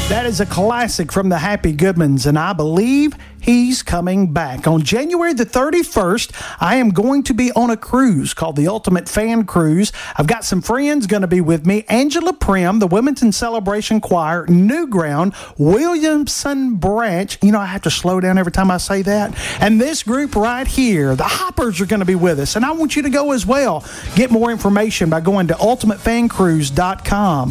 That is a classic from the Happy Goodmans, and I believe he's coming back. On January the 31st, I am going to be on a cruise called the Ultimate Fan Cruise. I've got some friends going to be with me. Angela Prim, the Wilmington Celebration Choir, New Ground, Williamson Branch. You know, I have to slow down every time I say that. And this group right here, the Hoppers, are going to be with us. And I want you to go as well. Get more information by going to ultimatefancruise.com.